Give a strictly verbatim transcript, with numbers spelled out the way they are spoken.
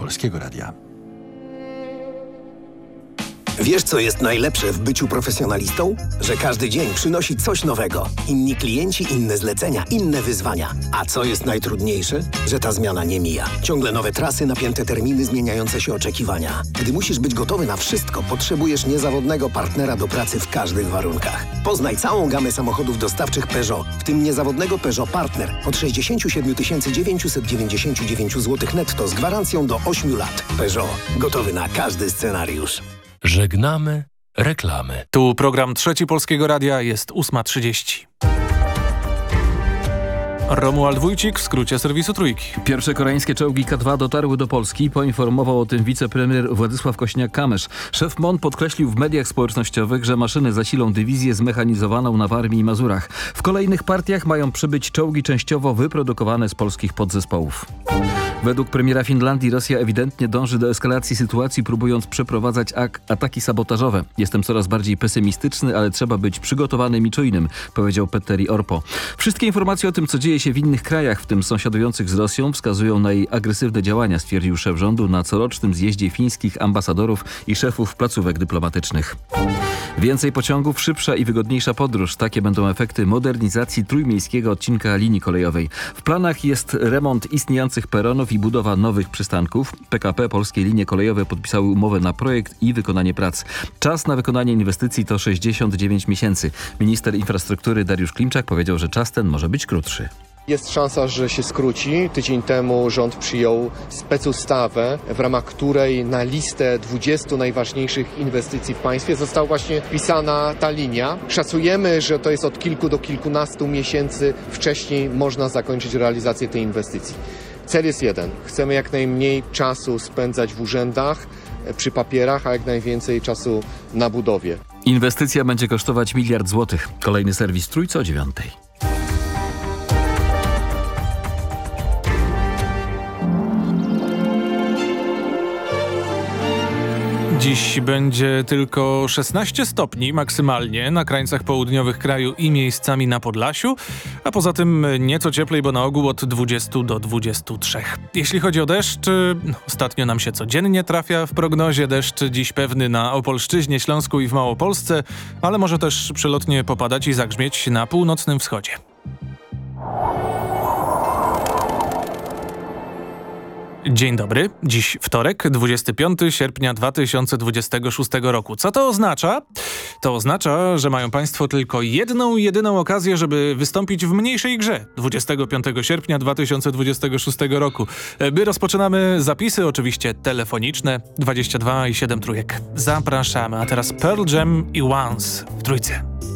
Polskiego Radia. Wiesz, co jest najlepsze w byciu profesjonalistą? Że każdy dzień przynosi coś nowego. Inni klienci, inne zlecenia, inne wyzwania. A co jest najtrudniejsze? Że ta zmiana nie mija. Ciągle nowe trasy, napięte terminy, zmieniające się oczekiwania. Gdy musisz być gotowy na wszystko, potrzebujesz niezawodnego partnera do pracy w każdych warunkach. Poznaj całą gamę samochodów dostawczych Peugeot, w tym niezawodnego Peugeot Partner od sześćdziesiąt siedem tysięcy dziewięćset dziewięćdziesiąt dziewięć złotych netto z gwarancją do ośmiu lat. Peugeot. Gotowy na każdy scenariusz. Żegnamy reklamy. Tu program Trzeci Polskiego Radia, jest ósma trzydzieści. Romuald Wójcik w skrócie serwisu Trójki. Pierwsze koreańskie czołgi K dwa dotarły do Polski. Poinformował o tym wicepremier Władysław Kośniak-Kamysz. Szef M O N podkreślił w mediach społecznościowych, że maszyny zasilą dywizję zmechanizowaną na Warmii i Mazurach. W kolejnych partiach mają przybyć czołgi częściowo wyprodukowane z polskich podzespołów. Według premiera Finlandii Rosja ewidentnie dąży do eskalacji sytuacji, próbując przeprowadzać ak- ataki sabotażowe. Jestem coraz bardziej pesymistyczny, ale trzeba być przygotowanym i czujnym, powiedział Petteri Orpo. Wszystkie informacje o tym, co dzieje się w innych krajach, w tym sąsiadujących z Rosją, wskazują na jej agresywne działania, stwierdził szef rządu na corocznym zjeździe fińskich ambasadorów i szefów placówek dyplomatycznych. Więcej pociągów, szybsza i wygodniejsza podróż. Takie będą efekty modernizacji trójmiejskiego odcinka linii kolejowej. W planach jest remont istniejących peronów i budowa nowych przystanków. P K P Polskie Linie Kolejowe podpisały umowę na projekt i wykonanie prac. Czas na wykonanie inwestycji to sześćdziesiąt dziewięć miesięcy. Minister infrastruktury Dariusz Klimczak powiedział, że czas ten może być krótszy. Jest szansa, że się skróci. Tydzień temu rząd przyjął specustawę, w ramach której na listę dwudziestu najważniejszych inwestycji w państwie została właśnie wpisana ta linia. Szacujemy, że to jest od kilku do kilkunastu miesięcy wcześniej można zakończyć realizację tej inwestycji. Cel jest jeden. Chcemy jak najmniej czasu spędzać w urzędach, przy papierach, a jak najwięcej czasu na budowie. Inwestycja będzie kosztować miliard złotych. Kolejny serwis Trójcy o dziewiątej. Dziś będzie tylko szesnaście stopni maksymalnie na krańcach południowych kraju i miejscami na Podlasiu, a poza tym nieco cieplej, bo na ogół od dwudziestu do dwudziestu trzech. Jeśli chodzi o deszcz, no, ostatnio nam się codziennie trafia w prognozie deszcz dziś pewny na Opolszczyźnie, Śląsku i w Małopolsce, ale może też przelotnie popadać i zagrzmieć na północnym wschodzie. Dzień dobry. Dziś wtorek, dwudziestego piątego sierpnia dwa tysiące dwudziestego szóstego roku. Co to oznacza? To oznacza, że mają Państwo tylko jedną, jedyną okazję, żeby wystąpić w mniejszej grze dwudziestego piątego sierpnia dwa tysiące dwudziestego szóstego roku. My rozpoczynamy zapisy, oczywiście telefoniczne, dwadzieścia dwa i siedem trójek. Zapraszamy. A teraz Pearl Jam i Once w Trójce.